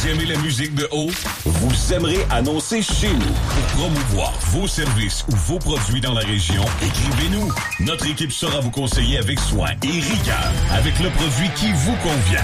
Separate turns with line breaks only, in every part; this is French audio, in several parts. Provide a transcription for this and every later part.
Vous aimez la musique de haut? Vous aimerez annoncer chez nous. Pour promouvoir vos services ou vos produits dans la région, écrivez-nous. Notre équipe saura vous conseiller avec soin et rigueur, avec le produit qui vous convient.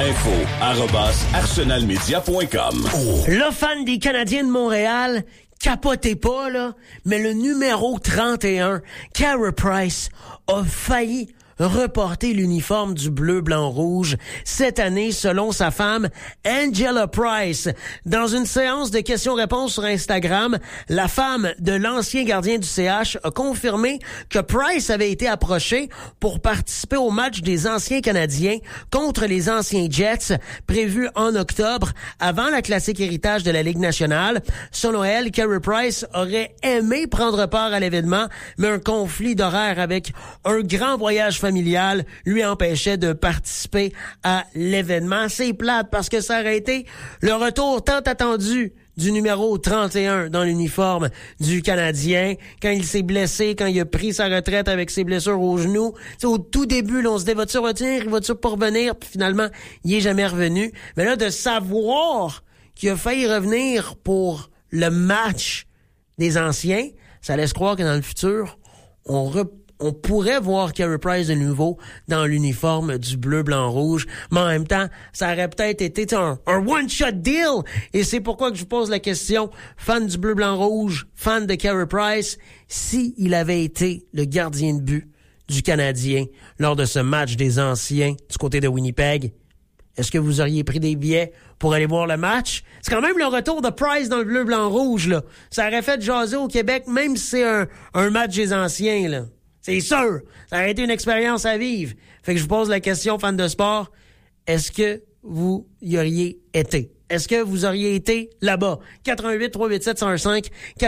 info@arsenalmedia.com.
Le fan des Canadiens de Montréal, capotez pas, là, mais le numéro 31, Carey Price, a failli reporter l'uniforme du bleu, blanc, rouge cette année, selon sa femme, Angela Price. Dans une séance de questions-réponses sur Instagram, la femme de l'ancien gardien du CH a confirmé que Price avait été approché pour participer au match des anciens Canadiens contre les anciens Jets, prévu en octobre, avant la classique héritage de la Ligue nationale. Selon elle, Carey Price aurait aimé prendre part à l'événement, mais un conflit d'horaire avec un grand voyage familial lui empêchait de participer à l'événement. C'est plate parce que ça aurait été le retour tant attendu du numéro 31 dans l'uniforme du Canadien. Quand il s'est blessé, quand il a pris sa retraite avec ses blessures au genou, t'sais, au tout début, là, on se dit, va-tu revenir, va-tu pas revenir? Puis finalement, il est jamais revenu. Mais là, de savoir qu'il a failli revenir pour le match des anciens, ça laisse croire que dans le futur, on pourrait voir Carey Price de nouveau dans l'uniforme du bleu, blanc, rouge. Mais en même temps, ça aurait peut-être été un one-shot deal. Et c'est pourquoi que je vous pose la question, fan du bleu, blanc, rouge, fan de Carey Price, si il avait été le gardien de but du Canadien lors de ce match des anciens du côté de Winnipeg, est-ce que vous auriez pris des billets pour aller voir le match? C'est quand même le retour de Price dans le bleu, blanc, rouge, là. Ça aurait fait jaser au Québec, même si c'est un match des anciens, là. C'est sûr. Ça aurait été une expérience à vivre. Fait que je vous pose la question, fan de sport. Est-ce que vous y auriez été? Est-ce que vous auriez été là-bas? 88-387-1015.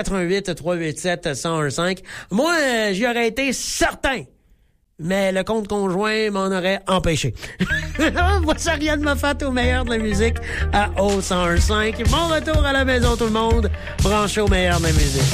88-387-1015. Moi, j'y aurais été certain. Mais le compte conjoint m'en aurait empêché. Voici Ariane Moffat au meilleur de la musique à O101.5. Bon retour à la maison tout le monde. Branchez au meilleur de la musique.